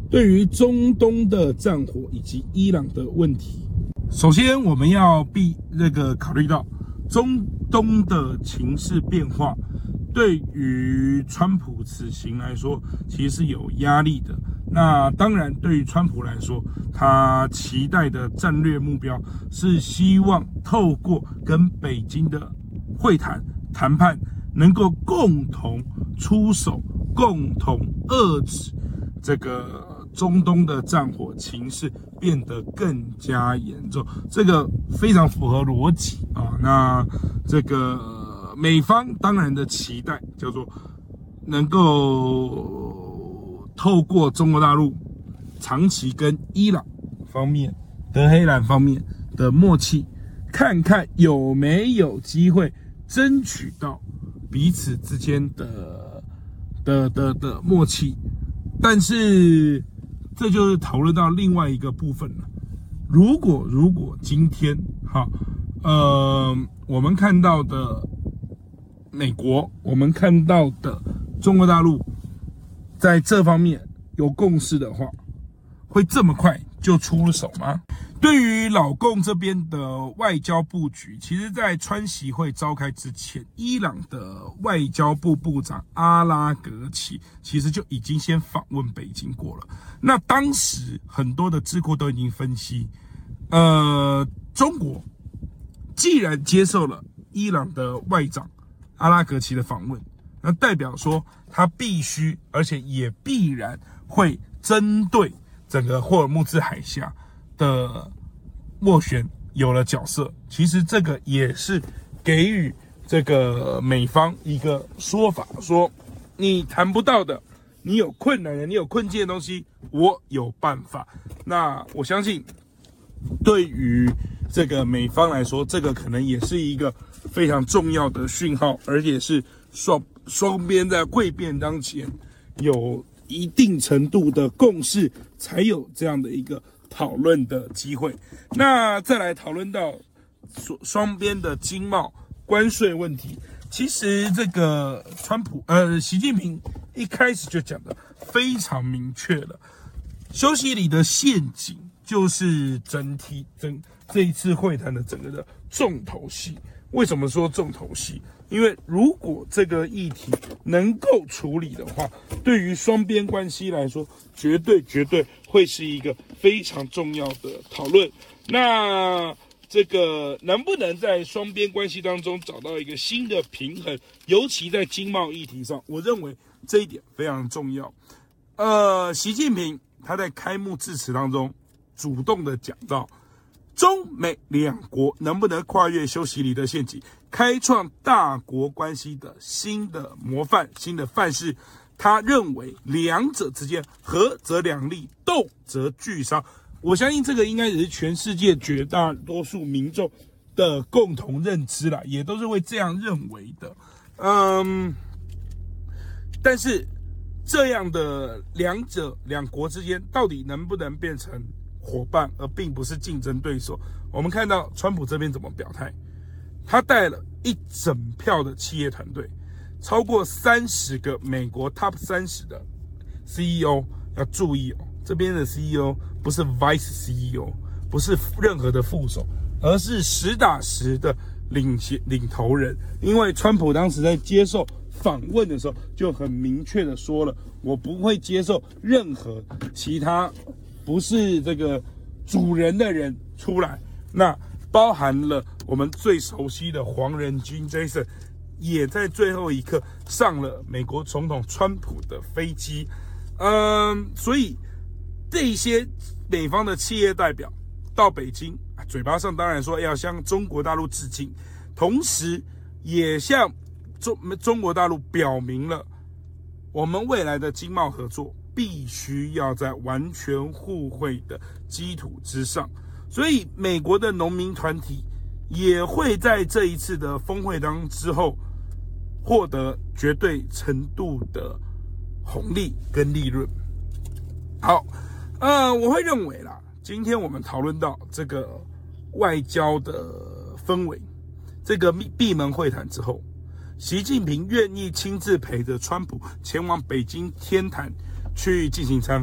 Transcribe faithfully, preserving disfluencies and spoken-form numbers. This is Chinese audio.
对于中东的战火以及伊朗的问题，首先我们要必那个考虑到中东的情势变化，对于川普此行来说，其实是有压力的。那当然，对于川普来说，他期待的战略目标是希望透过跟北京的会谈谈判，能够共同出手，共同遏制这个中东的战火情势变得更加严重，这个非常符合逻辑啊。那这个美方当然的期待叫做能够透过中国大陆长期跟伊朗方面、德黑兰方面的默契，看看有没有机会争取到彼此之间的的的的默契。但是这就是讨论到另外一个部分了。如果如果今天哈呃我们看到的美国，我们看到的中国大陆在这方面有共识的话，会这么快就出了手吗？对于老共这边的外交布局，其实在川习会召开之前，伊朗的外交部部长阿拉格齐其实就已经先访问北京过了。那当时很多的智库都已经分析，呃，中国既然接受了伊朗的外长阿拉格齐的访问，那代表说他必须，而且也必然会针对整个霍尔木兹海峡的斡旋有了角色。其实这个也是给予这个美方一个说法，说你谈不到的，你有困难的，你有困境的东西，我有办法。那我相信对于这个美方来说，这个可能也是一个非常重要的讯号，而且是双双边在会辩当前有一定程度的共识，才有这样的一个讨论的机会。那再来讨论到双边的经贸关税问题，其实这个川普呃习近平一开始就讲的非常明确了，休息里的陷阱就是整体整这一次会谈的整个的重头戏。为什么说重头戏？因为如果这个议题能够处理的话，对于双边关系来说，绝对绝对会是一个非常重要的讨论。那这个能不能在双边关系当中找到一个新的平衡，尤其在经贸议题上，我认为这一点非常重要。呃，习近平他在开幕致辞当中主动的讲到，中美两国能不能跨越修习里的陷阱，开创大国关系的新的模范、新的范式。他认为两者之间合则两利，斗则俱伤。我相信这个应该也是全世界绝大多数民众的共同认知啦，也都是会这样认为的。嗯，但是这样的两者两国之间到底能不能变成伙伴，而并不是竞争对手？我们看到川普这边怎么表态，他带了一整票的企业团队，超过三十个美国 top 三十的 C E O， 要注意哦，这边的 C E O 不是 Vice C E O， 不是任何的副手，而是实打实的领领头人。因为川普当时在接受访问的时候就很明确的说了，我不会接受任何其他不是这个主人的人出来。那包含了我们最熟悉的黄仁勋 Jason， 也在最后一刻上了美国总统川普的飞机。嗯，所以这些美方的企业代表到北京，嘴巴上当然说要向中国大陆致敬，同时也向中中国大陆表明了，我们未来的经贸合作必须要在完全互惠的基础之上。所以美国的农民团体也会在这一次的峰会当之后获得绝对程度的红利跟利润。好，呃，我会认为啦，今天我们讨论到这个外交的氛围，这个闭门会谈之后，习近平愿意亲自陪着川普前往北京天坛去进行参访。